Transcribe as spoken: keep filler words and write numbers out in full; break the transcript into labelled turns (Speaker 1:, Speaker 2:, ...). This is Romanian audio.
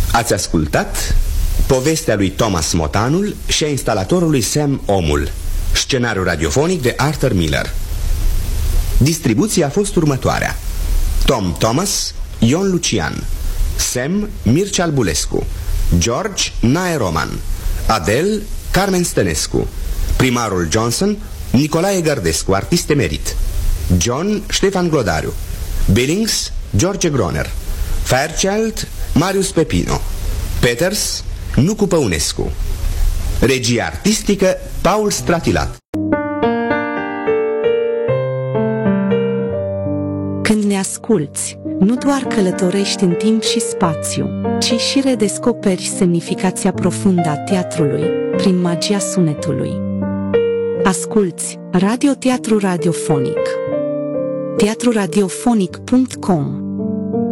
Speaker 1: Ați ascultat povestea lui Thomas Motanul și a instalatorului Sam Omul, scenariu radiofonic de Arthur Miller. Distribuția a fost următoarea: Tom Thomas, Ion Lucian, Sam, Mircea Albulescu, George, Nae Roman, Adel, Carmen Stănescu, primarul Johnson, Nicolae Gărdescu, artist emerit, John, Ștefan Glodariu, Billings, George Groner, Fairchild, Marius Pepino, Peters, Nucu Păunescu. Regia artistică, Paul Stratilat.
Speaker 2: Când ne asculți, nu doar călătorești în timp și spațiu, ci și redescoperi semnificația profundă a teatrului prin magia sunetului. Asculți Radio Teatru Radiofonic. teatru radiofonic punct com